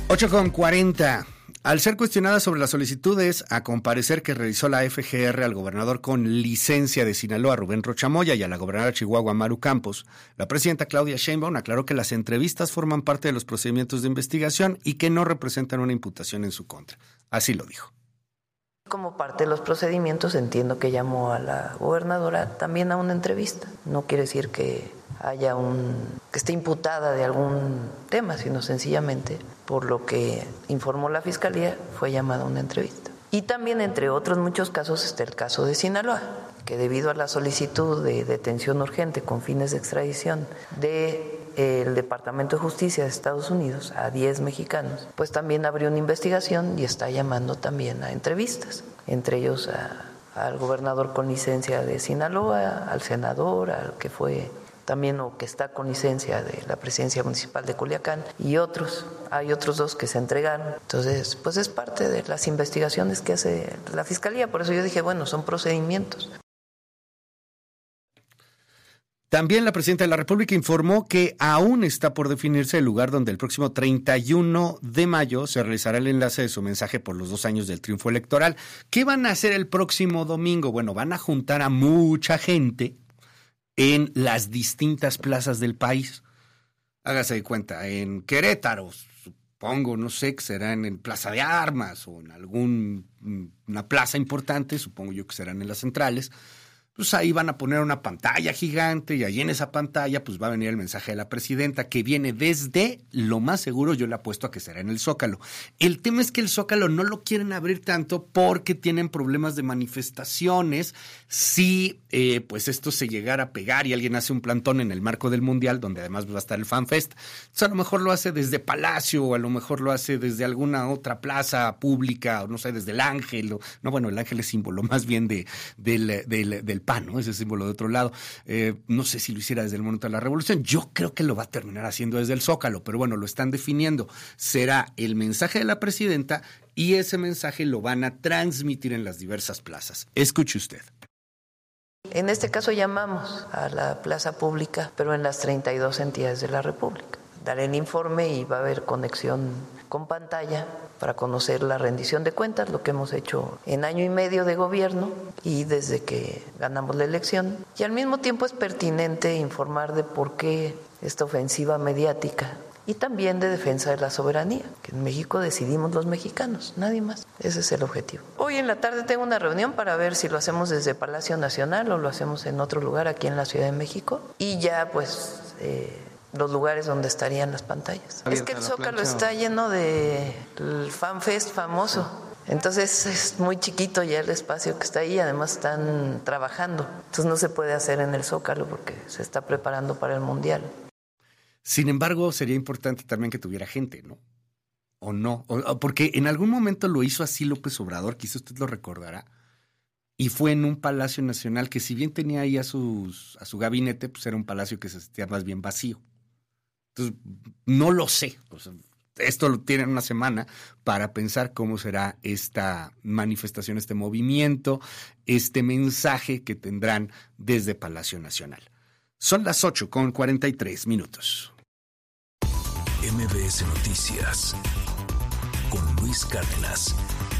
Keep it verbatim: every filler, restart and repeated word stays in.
ocho con cuarenta. Al ser cuestionada sobre las solicitudes a comparecer que realizó la F G R al gobernador con licencia de Sinaloa, Rubén Rocha Moya, y a la gobernadora de Chihuahua, Maru Campos, la presidenta Claudia Sheinbaum aclaró que las entrevistas forman parte de los procedimientos de investigación y que no representan una imputación en su contra. Así lo dijo. Como parte de los procedimientos, entiendo que llamó a la gobernadora también a una entrevista. No quiere decir que haya un que esté imputada de algún tema, sino sencillamente, por lo que informó la Fiscalía, fue llamada a una entrevista. Y también, entre otros muchos casos, está el caso de Sinaloa, que debido a la solicitud de detención urgente con fines de extradición de el Departamento de Justicia de Estados Unidos a diez mexicanos, pues también abrió una investigación y está llamando también a entrevistas, entre ellos a, al gobernador con licencia de Sinaloa, al senador, al que fue también o que está con licencia de la presidencia municipal de Culiacán y otros. Hay otros dos que se entregaron. Entonces, pues es parte de las investigaciones que hace la Fiscalía. Por eso yo dije, bueno, son procedimientos. También la presidenta de la República informó que aún está por definirse el lugar donde el próximo treinta y uno de mayo se realizará el enlace de su mensaje por los dos años del triunfo electoral. ¿Qué van a hacer el próximo domingo? Bueno, van a juntar a mucha gente en las distintas plazas del país. Hágase de cuenta, en Querétaro, supongo, no sé, que será en el Plaza de Armas o en alguna plaza importante, supongo yo que serán en las centrales. Pues ahí van a poner una pantalla gigante y ahí en esa pantalla pues va a venir el mensaje de la presidenta que viene desde, lo más seguro yo le apuesto a que será en el Zócalo. El tema es que el Zócalo no lo quieren abrir tanto porque tienen problemas de manifestaciones. Si eh, pues esto se llegara a pegar y alguien hace un plantón en el marco del Mundial, donde además va a estar el FanFest, pues a lo mejor lo hace desde Palacio o a lo mejor lo hace desde alguna otra plaza pública o no sé, desde el Ángel. O, no, bueno, el Ángel es símbolo más bien de, del, del, del P A N, ¿no? Ese símbolo de otro lado. Eh, no sé si lo hiciera desde el Monumento a la Revolución. Yo creo que lo va a terminar haciendo desde el Zócalo, pero bueno, lo están definiendo. Será el mensaje de la presidenta y ese mensaje lo van a transmitir en las diversas plazas. Escuche usted. En este caso llamamos a la plaza pública, pero en las treinta y dos entidades de la República. Daré el informe y va a haber conexión con pantalla para conocer la rendición de cuentas, lo que hemos hecho en año y medio de gobierno y desde que ganamos la elección. Y al mismo tiempo es pertinente informar de por qué esta ofensiva mediática y también de defensa de la soberanía, que en México decidimos los mexicanos, nadie más. Ese es el objetivo. Hoy en la tarde tengo una reunión para ver si lo hacemos desde Palacio Nacional o lo hacemos en otro lugar aquí en la Ciudad de México y ya pues Eh, los lugares donde estarían las pantallas. Es que el Zócalo está lleno de el FanFest famoso. Entonces es muy chiquito ya el espacio que está ahí, además están trabajando. Entonces no se puede hacer en el Zócalo porque se está preparando para el Mundial. Sin embargo, sería importante también que tuviera gente, ¿no? ¿O no? O, porque en algún momento lo hizo así López Obrador, quizá usted lo recordará, y fue en un Palacio Nacional que si bien tenía ahí a, sus, a su gabinete, pues era un palacio que se sentía más bien vacío. Entonces, no lo sé. Pues, esto lo tienen una semana para pensar cómo será esta manifestación, este movimiento, este mensaje que tendrán desde Palacio Nacional. Son las ocho con cuarenta y tres minutos. M B S Noticias con Luis Cárdenas.